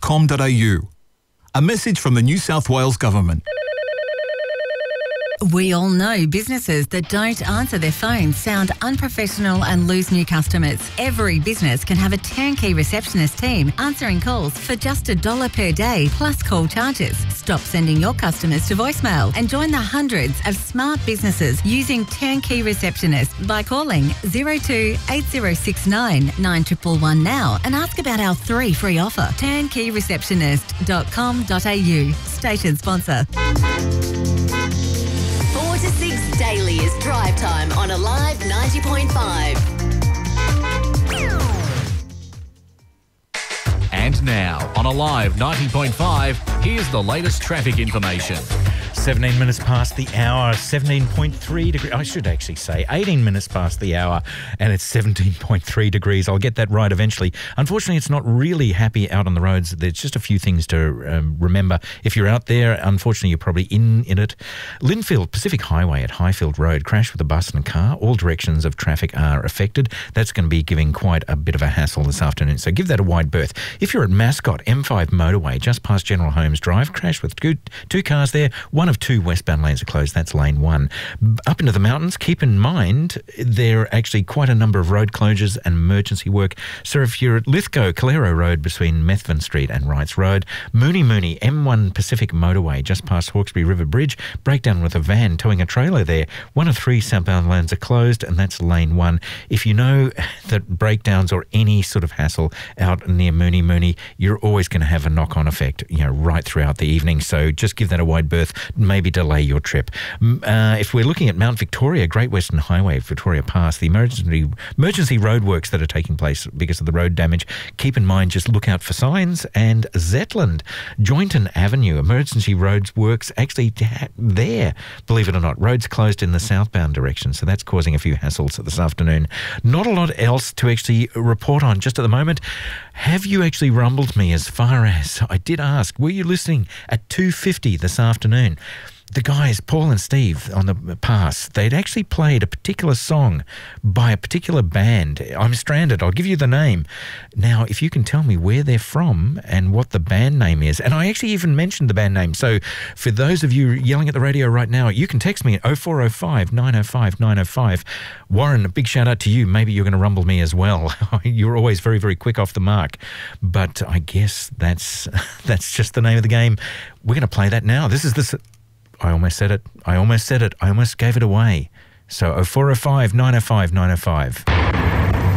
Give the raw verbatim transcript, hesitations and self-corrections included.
com dot a u. A message from the New South Wales Government. We all know businesses that don't answer their phones sound unprofessional and lose new customers. Every business can have a turnkey receptionist team answering calls for just a dollar per day plus call charges. Stop sending your customers to voicemail and join the hundreds of smart businesses using turnkey receptionists by calling zero two eight zero six nine nine one one one now and ask about our three free offer. turnkey receptionist dot com dot a u. Station sponsor. to six daily is drive time on Alive ninety point five. And now on Alive ninety point five, here's the latest traffic information. seventeen minutes past the hour, seventeen point three degrees. I should actually say eighteen minutes past the hour, and it's seventeen point three degrees. I'll get that right eventually. Unfortunately, it's not really happy out on the roads. There's just a few things to um, remember. If you're out there, unfortunately, you're probably in, in it. Linfield Pacific Highway at Highfield Road, crash with a bus and a car. All directions of traffic are affected. That's going to be giving quite a bit of a hassle this afternoon, so give that a wide berth. If you're at Mascot, M five motorway, just past General Holmes Drive, crash with two, two cars there. One of two westbound lanes are closed. That's lane one. Up into the mountains, keep in mind there are actually quite a number of road closures and emergency work. So if you're at Lithgow, Calero Road between Methven Street and Wrights Road, Mooney Mooney, M one Pacific Motorway just past Hawkesbury River Bridge, breakdown with a van towing a trailer there. One of three southbound lanes are closed, and that's lane one. If you know that breakdowns or any sort of hassle out near Mooney Mooney, you're always going to have a knock-on effect, you know, right throughout the evening. So just give that a wide berth. Maybe delay your trip. Uh, if we're looking at Mount Victoria, Great Western Highway, Victoria Pass, the emergency emergency roadworks that are taking place because of the road damage, keep in mind, just look out for signs. And Zetland, Joynton Avenue, emergency roads works actually there, believe it or not. Roads closed in the southbound direction, so that's causing a few hassles this afternoon. Not a lot else to actually report on just at the moment. Have you actually rumbled me as far as, I did ask, were you listening at two fifty this afternoon? The guys, Paul and Steve, on the pass, they'd actually played a particular song by a particular band. I'm stranded. I'll give you the name. Now, if you can tell me where they're from and what the band name is, and I actually even mentioned the band name. So for those of you yelling at the radio right now, you can text me at oh four oh five, nine oh five, nine oh five. Warren, a big shout out to you. Maybe you're going to rumble me as well. You're always very, very quick off the mark. But I guess that's that's just the name of the game. We're going to play that now. This is this... I almost said it. I almost said it. I almost gave it away. So oh four oh five, nine oh five, nine oh five.